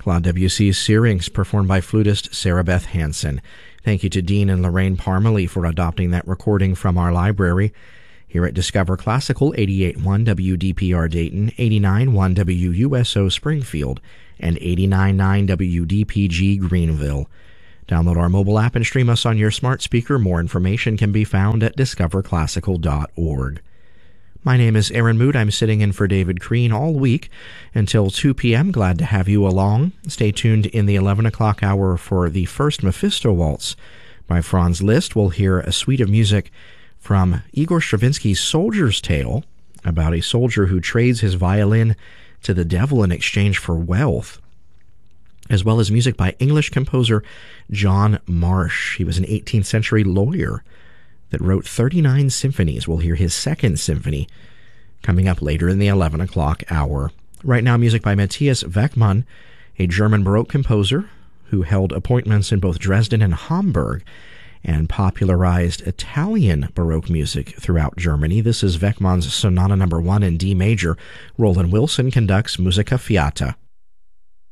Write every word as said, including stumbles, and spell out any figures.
Claude Debussy's Syrinx, performed by flutist Sarah Beth Hansen. Thank you to Dean and Lorraine Parmalee for adopting that recording from our library. Here at Discover Classical, eighty-eight point one W D P R Dayton, eighty-nine point one W U S O Springfield, and eighty-nine point nine W D P G Greenville. Download our mobile app and stream us on your smart speaker. More information can be found at discover classical dot org. My name is Aaron Mood. I'm sitting in for David Crean all week until two p.m. Glad to have you along. Stay tuned in the eleven o'clock hour for the first Mephisto Waltz by Franz Liszt. We'll hear a suite of music from Igor Stravinsky's Soldier's Tale, about a soldier who trades his violin to the devil in exchange for wealth, as well as music by English composer John Marsh. He was an eighteenth century lawyer that wrote thirty-nine symphonies. We'll hear his second symphony coming up later in the eleven o'clock hour. Right now, music by Matthias Weckmann, a German Baroque composer who held appointments in both Dresden and Hamburg and popularized Italian Baroque music throughout Germany. This is Weckmann's Sonata Number One in D major. Roland Wilson conducts Musica Fiata.